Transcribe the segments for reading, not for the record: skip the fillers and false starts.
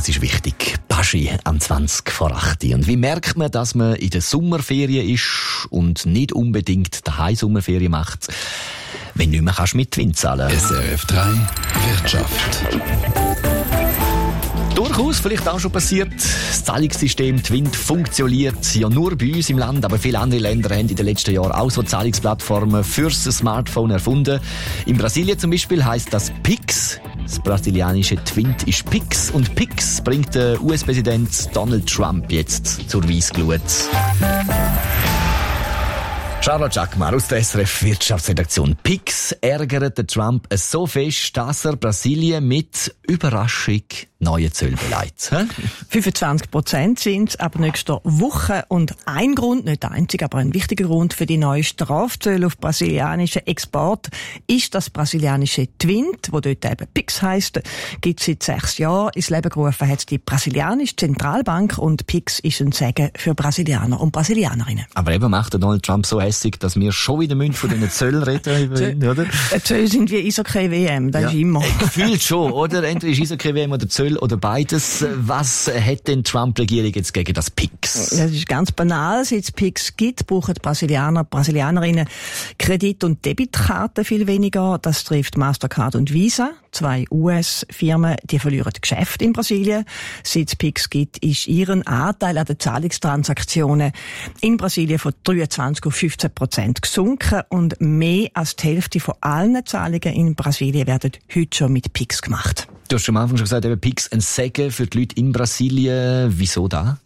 das ist wichtig. Baschi am 20 vor 8. Und wie merkt man, dass man in der Sommerferien ist und nicht unbedingt daheim Sommerferien macht, wenn nicht mehr mit Twin zahlen kannst? SRF 3 Wirtschaft. Durchaus, vielleicht auch schon passiert. Das Zahlungssystem Twint funktioniert ja nur bei uns im Land, aber viele andere Länder haben in den letzten Jahren auch so Zahlungsplattformen fürs Smartphone erfunden. In Brasilien zum Beispiel heisst das Pix. Das brasilianische Twint ist Pix und Pix bringt der US-Präsident Donald Trump jetzt zur Weissglut. Charlotte Jackmar aus der SRF Wirtschaftsredaktion. Pix ärgert den Trump so fest, dass er Brasilien mit Überraschung neue Zölle beleidigt. 25% sind es ab nächster Woche. Und ein Grund, nicht der einzige, aber ein wichtiger Grund für die neuen Strafzölle auf brasilianische Export ist das brasilianische Twint, wo dort eben Pix heisst, gibt es seit 6 Jahren. Ins Leben gerufen hat die brasilianische Zentralbank und Pix ist ein Segen für Brasilianer und Brasilianerinnen. Aber eben macht der Donald Trump so hässig, dass wir schon wieder von diesen Zöllen reden, oder? Zölle sind wie Eishockey-WM, das ist immer. Gefühlt schon, oder? Entweder ist Eishockey-WM oder Zölle oder beides. Was hat denn Trump-Regierung jetzt gegen das Pix? Das ist ganz banal. Seit es Pix gibt, brauchen Brasilianer, Brasilianerinnen Kredit- und Debitkarten viel weniger. Das trifft Mastercard und Visa. 2 US-Firmen, die verlieren Geschäfte in Brasilien. Seit es Pix gibt, ist ihren Anteil an den Zahlungstransaktionen in Brasilien von 23 auf 15% gesunken und mehr als die Hälfte von allen Zahlungen in Brasilien werden heute schon mit Pix gemacht. Du hast am Anfang schon gesagt, eben Pix ein Segen für die Leute in Brasilien. Wieso da?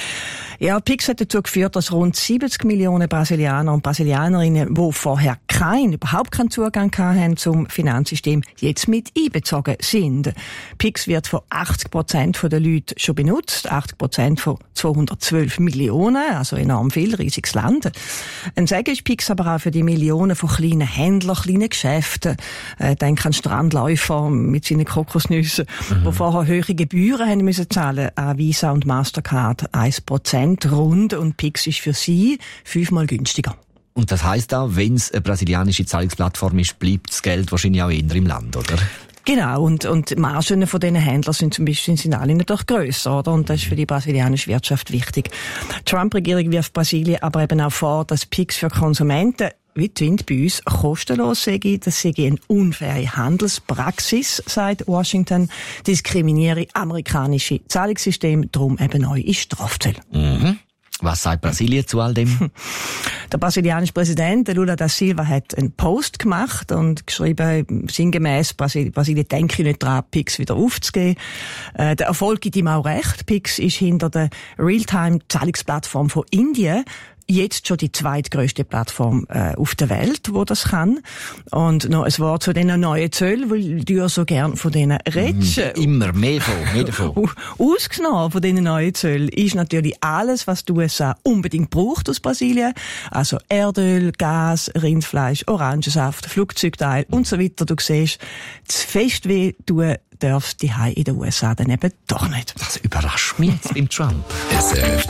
Ja, Pix hat dazu geführt, dass rund 70 Millionen Brasilianer und Brasilianerinnen, die vorher überhaupt keinen Zugang hatten zum Finanzsystem, jetzt mit einbezogen sind. Pix wird von 80% der Leute schon benutzt, 80% von 212 Millionen, also enorm viel, riesiges Land. Ein Segen ist Pix aber auch für die Millionen von kleinen Händlern, kleinen Geschäften. Denk an Strandläufer mit seinen Kokosnüssen, die vorher höhere Gebühren haben müssen zahlen an Visa und Mastercard, 1% rund, und Pix ist für sie 5-mal günstiger. Und das heisst auch, wenn es eine brasilianische Zahlungsplattform ist, bleibt das Geld wahrscheinlich auch eher im Land, oder? Genau, und die Margen von diesen Händlern sind zum Beispiel sind alle natürlich grösser, oder? Und das ist für die brasilianische Wirtschaft wichtig. Die Trump-Regierung wirft Brasilien aber eben auch vor, dass Pix für Konsumenten wie Twint bei uns kostenlos sei. Das sei eine unfaire Handelspraxis, sagt Washington, diskriminiere amerikanische Zahlungssysteme, darum eben neue Strafzölle. Mhm. Was sagt Brasilien zu all dem? Der brasilianische Präsident Lula da Silva hat einen Post gemacht und geschrieben, sinngemäß, Brasilien denke nicht daran, Pix wieder aufzugeben. Der Erfolg gibt ihm auch recht. Pix ist hinter der Realtime-Zahlungsplattform von Indien jetzt schon die zweitgrößte Plattform auf der Welt, wo das kann. Und noch ein Wort zu diesen neuen Zöllen, weil du ja so gern von denen redest. Immer mehr davon. Ausgenommen von diesen neuen Zöllen ist natürlich alles, was die USA unbedingt braucht aus Brasilien. Also Erdöl, Gas, Rindfleisch, Orangensaft, Flugzeugteile und so weiter. Du siehst, zu fest weh tun darfst die in den USA dann eben doch nicht. Das überrascht mich jetzt beim Trump. SRF